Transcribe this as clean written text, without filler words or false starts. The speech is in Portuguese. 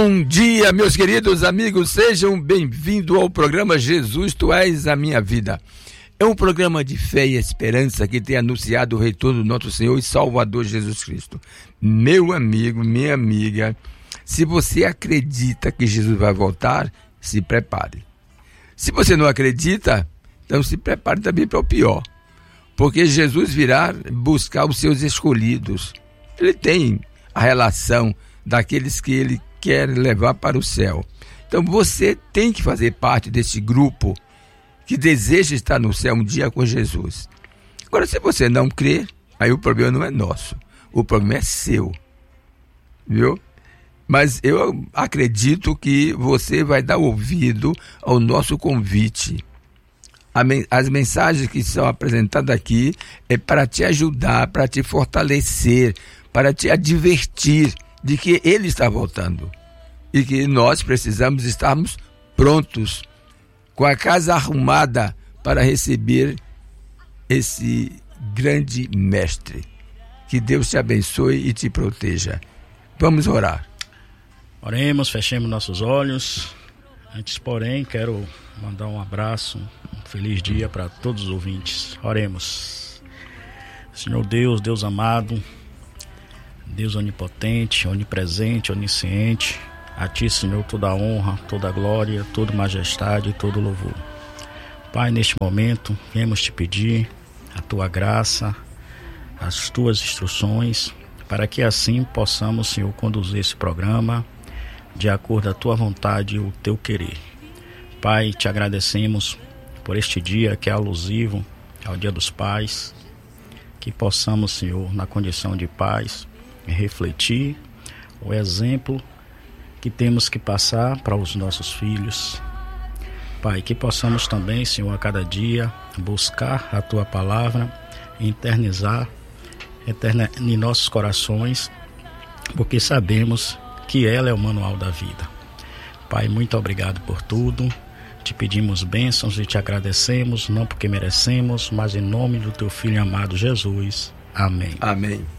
Bom dia, meus queridos amigos, sejam bem-vindos ao programa Jesus, Tu És a Minha Vida. É um programa de fé e esperança que tem anunciado o retorno do nosso Senhor e Salvador Jesus Cristo. Meu amigo, minha amiga, se você acredita que Jesus vai voltar, se prepare. Se você não acredita, então se prepare também para o pior, porque Jesus virá buscar os seus escolhidos. Ele tem a relação daqueles que ele quer levar para o céu. Então você tem que fazer parte desse grupo que deseja estar no céu um dia com Jesus. Agora, se você não crê, aí o problema não é nosso, o problema é seu, viu? Mas eu acredito que você vai dar ouvido ao nosso convite. As mensagens que são apresentadas aqui é para te ajudar, para te fortalecer, para te advertir de que Ele está voltando e que nós precisamos estarmos prontos, com a casa arrumada para receber esse grande mestre. Que Deus te abençoe e te proteja. Vamos orar. Oremos, fechemos nossos olhos. Antes, porém, quero mandar um abraço, um feliz dia para todos os ouvintes. Oremos. Senhor Deus, Deus amado, Deus onipotente, onipresente, onisciente, a Ti, Senhor, toda a honra, toda a glória, toda a majestade e todo o louvor. Pai, neste momento, viemos Te pedir a Tua graça, as Tuas instruções, para que assim possamos, Senhor, conduzir esse programa de acordo à Tua vontade e o Teu querer. Pai, Te agradecemos por este dia que é alusivo ao Dia dos Pais, que possamos, Senhor, na condição de pais, refletir o exemplo que temos que passar para os nossos filhos. Pai, que possamos também, Senhor, a cada dia buscar a Tua palavra e eternizar em nossos corações, porque sabemos que ela é o manual da vida. Pai, muito obrigado por tudo. Te pedimos bênçãos e te agradecemos, não porque merecemos, mas em nome do Teu Filho amado Jesus. Amém. Amém.